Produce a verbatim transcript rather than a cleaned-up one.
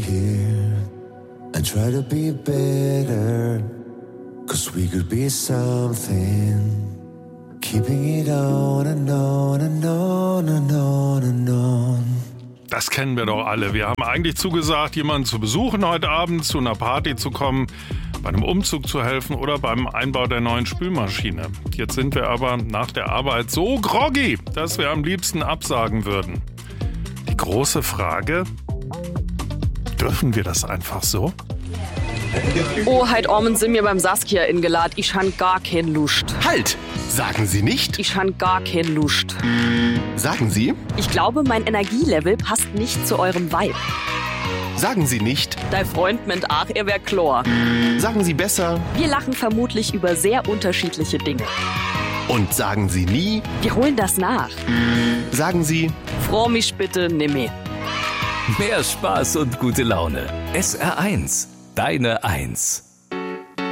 here and try to be better, 'cause we could be something. Keeping it on and on and on and on and on. Das kennen wir doch alle. Wir haben eigentlich zugesagt, jemanden zu besuchen heute Abend, zu einer Party zu kommen, bei einem Umzug zu helfen oder beim Einbau der neuen Spülmaschine. Jetzt sind wir aber nach der Arbeit so groggy, dass wir am liebsten absagen würden. Die große Frage: Dürfen wir das einfach so? Oh, heut Abend sind wir beim Saskia ingeladen. Ich han gar keine Lust. Halt! Sagen Sie nicht. Ich han gar keine Lust. Sagen Sie. Ich glaube, mein Energielevel passt nicht zu eurem Vibe. Sagen Sie nicht. Dein Freund meint auch, er wär Chlor. Sagen Sie besser. Wir lachen vermutlich über sehr unterschiedliche Dinge. Und sagen Sie nie. Wir holen das nach. Sagen Sie. Freu mich bitte nimmer. Mehr Spaß und gute Laune. S R eins. Deine Eins.